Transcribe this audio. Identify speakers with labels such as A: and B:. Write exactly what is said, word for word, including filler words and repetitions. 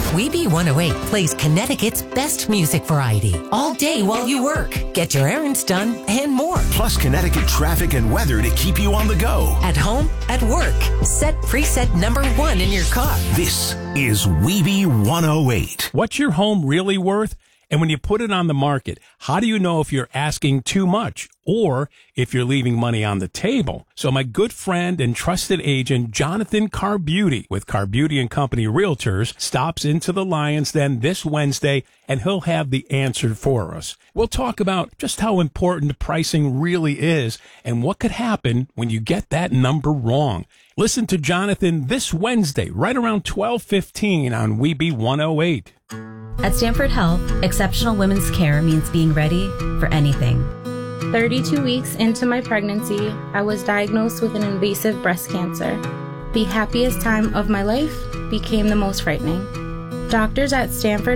A: Weeby one oh eight plays Connecticut's best music variety all day while you work, get your errands done, and more.
B: Plus Connecticut traffic and weather to keep you on the go.
A: At home, at work. Set preset number one in your car.
B: This is Weeby one oh eight.
C: What's your home really worth? And when you put it on the market, how do you know if you're asking too much or if you're leaving money on the table? So my good friend and trusted agent, Jonathan Carbeauty with Carbeauty and Company Realtors, stops into the Lions Den this Wednesday, and he'll have the answer for us. We'll talk about just how important pricing really is and what could happen when you get that number wrong. Listen to Jonathan this Wednesday, right around twelve fifteen on Weeby one oh eight.
D: At Stanford Health, exceptional women's care means being ready for anything.
E: thirty-two weeks into my pregnancy, I was diagnosed with an invasive breast cancer. The happiest time of my life became the most frightening. Doctors at Stanford